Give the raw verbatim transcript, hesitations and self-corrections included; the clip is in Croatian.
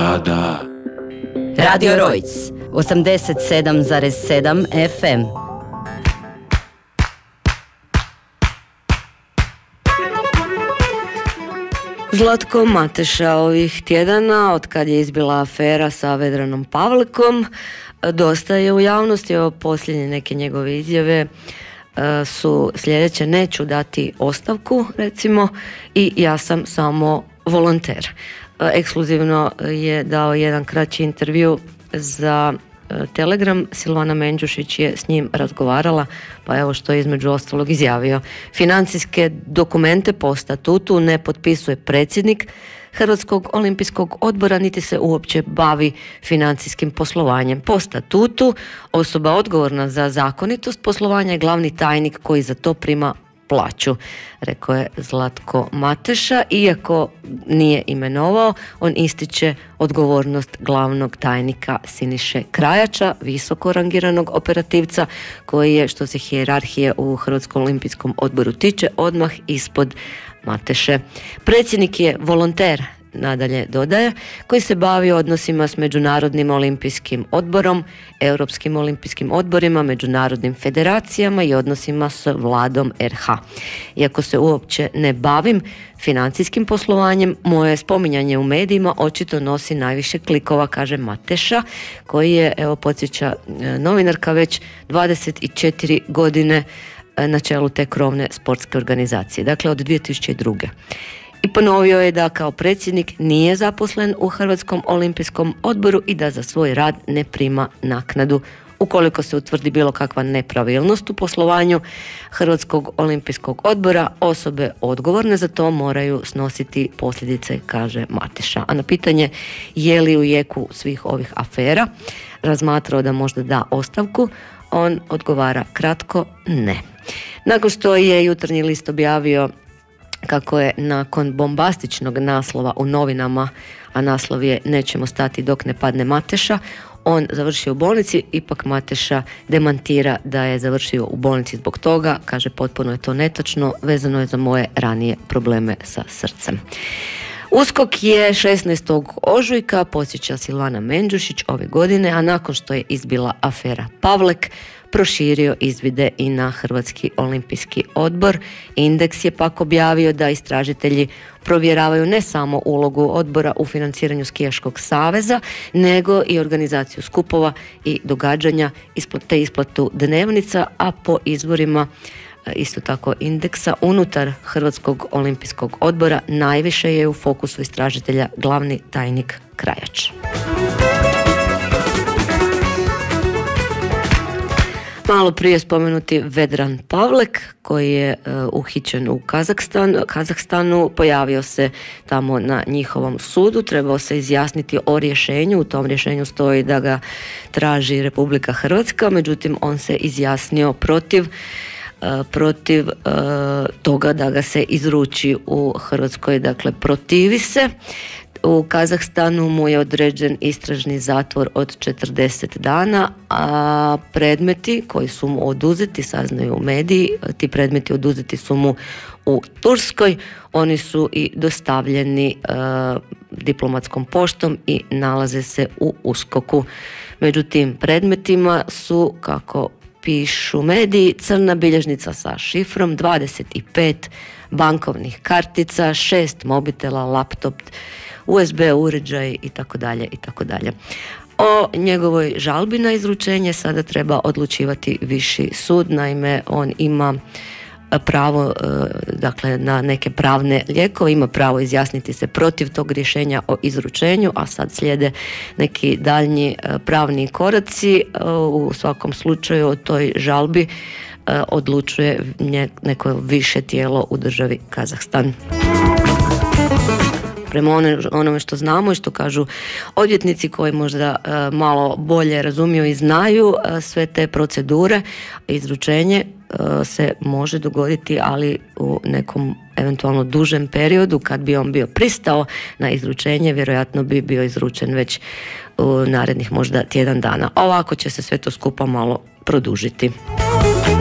Da, da. Radio Rojc, osamdeset sedam zarez sedam F M. Zlatko Mateša ovih tjedana, od kad je izbila afera sa Vedranom Pavlekom, dosta je u javnosti. Evo, posljednje neke njegove izjave su sljedeće: neću dati ostavku, recimo, i ja sam samo volonter. Ekskluzivno je dao jedan kraći intervju za Telegram. Silvana Menđušić je s njim razgovarala, pa evo što je između ostalog izjavio. Financijske dokumente po statutu ne potpisuje predsjednik Hrvatskog olimpijskog odbora, niti se uopće bavi financijskim poslovanjem. Po statutu osoba odgovorna za zakonitost poslovanja je glavni tajnik koji za to prima plaću, rekao je Zlatko Mateša. Iako nije imenovao, on ističe odgovornost glavnog tajnika Siniše Krajača, visoko rangiranog operativca koji je, što se hijerarhije u Hrvatskom olimpijskom odboru tiče, odmah ispod Mateše. Predsjednik je volonter, nadalje dodaje, koji se bavi odnosima s Međunarodnim olimpijskim odborom, Europskim olimpijskim odborima, međunarodnim federacijama i odnosima s vladom R H. Iako se uopće ne bavim financijskim poslovanjem, moje spominjanje u medijima očito nosi najviše klikova, kaže Mateša, koji je, evo podsjeća novinarka, već dvadeset četiri godine na čelu te krovne sportske organizacije, dakle od dvije tisuće druge. I ponovio je da kao predsjednik nije zaposlen u Hrvatskom olimpijskom odboru i da za svoj rad ne prima naknadu. Ukoliko se utvrdi bilo kakva nepravilnost u poslovanju Hrvatskog olimpijskog odbora, osobe odgovorne za to moraju snositi posljedice, kaže Mateša. A na pitanje je li u jeku svih ovih afera razmatrao da možda da ostavku, on odgovara kratko: ne. Nakon što je Jutarnji list objavio kako je nakon bombastičnog naslova u novinama, a naslov je "Nećemo stati dok ne padne Mateša", on završio u bolnici, ipak Mateša demantira da je završio u bolnici zbog toga, kaže potpuno je to netočno, vezano je za moje ranije probleme sa srcem. USKOK je šesnaestog ožujka, podsjeća Silvana Menđušić, ove godine, a nakon što je izbila afera Pavlek, proširio izvide i na Hrvatski olimpijski odbor. Indeks je pak objavio da istražitelji provjeravaju ne samo ulogu odbora u financiranju Skijaškog saveza, nego i organizaciju skupova i događanja, te isplatu dnevnica, a po izvorima isto tako indeksa unutar Hrvatskog olimpijskog odbora najviše je u fokusu istražitelja glavni tajnik Krajač. Malo prije spomenuti Vedran Pavlek, koji je uh, uhićen u Kazahstan, Kazahstanu, pojavio se tamo na njihovom sudu, trebao se izjasniti o rješenju. U tom rješenju stoji da ga traži Republika Hrvatska, međutim on se izjasnio protiv uh, protiv uh, toga da ga se izruči u Hrvatskoj, dakle protivi se. U Kazahstanu mu je određen istražni zatvor od četrdeset dana, a predmeti koji su mu oduzeti, saznaju u mediji, ti predmeti oduzeti su mu u Turskoj, oni su i dostavljeni e, diplomatskom poštom i nalaze se u USKOK-u. Među tim predmetima su, kako pišu mediji, crna bilježnica sa šifrom, dvadeset pet bankovnih kartica, šest mobitela, laptop, U S B uređaj i tako dalje i tako dalje. O njegovoj žalbi na izručenje sada treba odlučivati viši sud. Naime, on ima pravo, dakle, na neke pravne lijekove, ima pravo izjasniti se protiv tog rješenja o izručenju, a sad slijede neki daljnji pravni koraci. U svakom slučaju o toj žalbi odlučuje neko više tijelo u državi Kazahstan. Prema onome što znamo i što kažu odvjetnici koji možda uh, malo bolje razumiju i znaju uh, sve te procedure, izručenje uh, se može dogoditi, ali u nekom eventualno dužem periodu. Kad bi on bio pristao na izručenje, vjerojatno bi bio izručen već u narednih možda tjedan dana. Ovako će se sve to skupa malo produžiti.